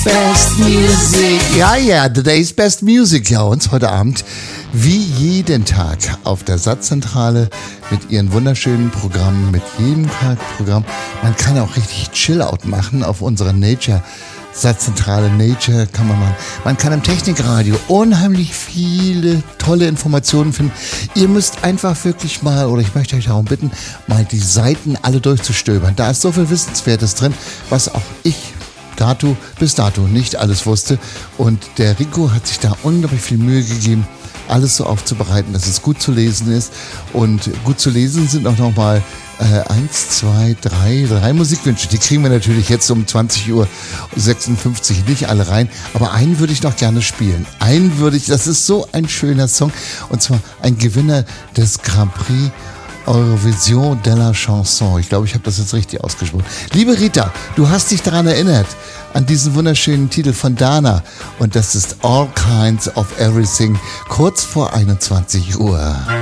Best Music. Ja, today's Best Music. Ja, uns heute Abend, wie jeden Tag, auf der Satzzentrale mit ihren wunderschönen Programmen, mit jedem Tag Programm. Man kann auch richtig Chill-Out machen auf unserer Satzzentrale Nature kann man machen. Man kann im Technikradio unheimlich viele tolle Informationen finden. Ihr müsst einfach wirklich mal, oder ich möchte euch darum bitten, mal die Seiten alle durchzustöbern. Da ist so viel Wissenswertes drin, was auch ich bis dato nicht alles wusste. Und der Rico hat sich da unglaublich viel Mühe gegeben, alles so aufzubereiten, dass es gut zu lesen ist. Und gut zu lesen sind auch nochmal drei Musikwünsche. Die kriegen wir natürlich jetzt um 20:56 Uhr nicht alle rein. Aber einen würde ich noch gerne spielen. Das ist so ein schöner Song. Und zwar ein Gewinner des Grand Prix Eurovision de la Chanson. Ich glaube, ich habe das jetzt richtig ausgesprochen. Liebe Rita, du hast dich daran erinnert, an diesen wunderschönen Titel von Dana. Und das ist All Kinds of Everything, kurz vor 21 Uhr.